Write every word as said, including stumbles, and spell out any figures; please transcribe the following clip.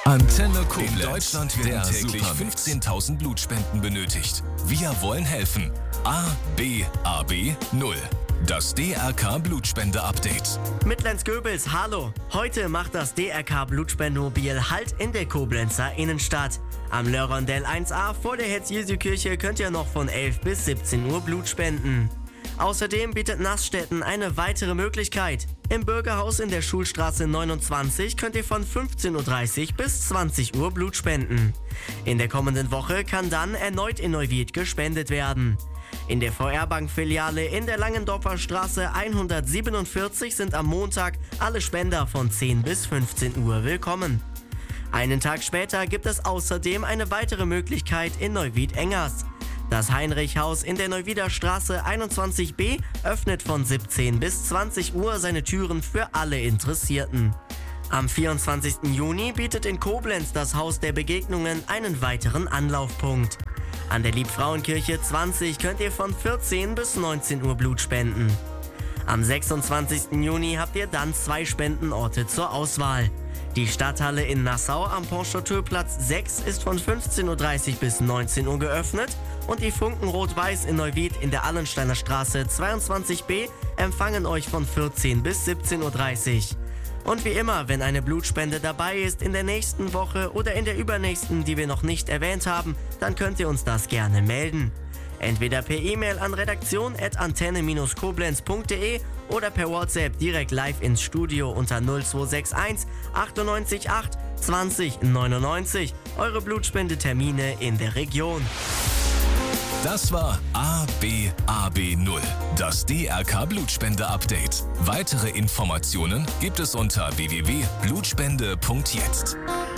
Antenne Koblenz. In Deutschland werden täglich fünfzehntausend Blutspenden benötigt. Wir wollen helfen. A B A B null. Das D R K Blutspende-Update. Mitlenz-Göbels, hallo. Heute macht das D R K Blutspendemobil Halt in der Koblenzer Innenstadt. Am Le Rondell eins a vor der Herz-Jesu-Kirche könnt ihr noch von elf bis siebzehn Uhr Blut spenden. Außerdem bietet Nassstetten eine weitere Möglichkeit. Im Bürgerhaus in der Schulstraße neunundzwanzig könnt ihr von fünfzehn Uhr dreißig bis zwanzig Uhr Blut spenden. In der kommenden Woche kann dann erneut in Neuwied gespendet werden. In der V R-Bank-Filiale in der Langendorfer Straße hundertsiebenundvierzig sind am Montag alle Spender von zehn bis fünfzehn Uhr willkommen. Einen Tag später gibt es außerdem eine weitere Möglichkeit in Neuwied-Engers. Das Heinrich-Haus in der Neuwieder Straße einundzwanzig b öffnet von siebzehn bis zwanzig Uhr seine Türen für alle Interessierten. Am vierundzwanzigsten Juni bietet in Koblenz das Haus der Begegnungen einen weiteren Anlaufpunkt. An der Liebfrauenkirche zwanzig könnt ihr von vierzehn bis neunzehn Uhr Blut spenden. Am sechsundzwanzigsten Juni habt ihr dann zwei Spendenorte zur Auswahl. Die Stadthalle in Nassau am Pont-Chateau-Platz sechs ist von fünfzehn Uhr dreißig bis neunzehn Uhr geöffnet und die Funken Rot-Weiß in Neuwied in der Allensteiner Straße zweiundzwanzig b empfangen euch von vierzehn bis siebzehn Uhr dreißig. Und wie immer, wenn eine Blutspende dabei ist in der nächsten Woche oder in der übernächsten, die wir noch nicht erwähnt haben, dann könnt ihr uns das gerne melden. Entweder per E-Mail an redaktion at antenne dash koblenz punkt de oder per WhatsApp direkt live ins Studio unter null zwei sechs eins achtundneunzig acht zwanzig neunundneunzig. Eure Blutspendetermine in der Region. Das war A B A B null, das D R K Blutspende-Update. Weitere Informationen gibt es unter w w w punkt blutspende punkt jetzt.